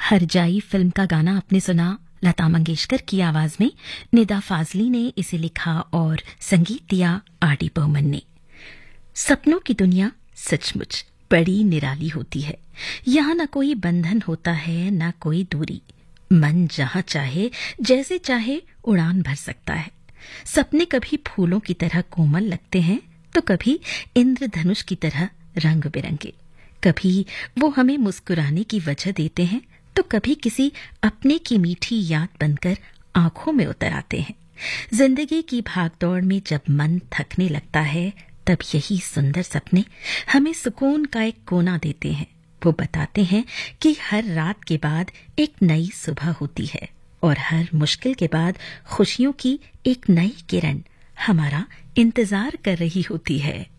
हरजाई film का गाना आपने सुना। लता मंगेशकर की आवाज में निदा फाजली ने इसे लिखा और संगीत दिया आर.डी. बर्मन ने। सपनों की दुनिया सचमुच बड़ी निराली होती है। यहाँ न कोई बंधन होता है, न कोई दूरी। मन जहाँ चाहे जैसे चाहे उड़ान भर सकता है। सपने कभी फूलों की तरह कोमल लगते हैं तो कभी इंद्रधनुष की तरह रंग बिरंगे। कभी वो हमें मुस्कुराने की वजह देते हैं तो कभी किसी अपने की मीठी याद बनकर आंखों में उतर आते हैं। जिंदगी की भागदौड़ में जब मन थकने लगता है तब यही सुंदर सपने हमें सुकून का एक कोना देते हैं। वो बताते हैं कि हर रात के बाद एक नई सुबह होती है और हर मुश्किल के बाद खुशियों की एक नई किरण हमारा इंतजार कर रही होती है।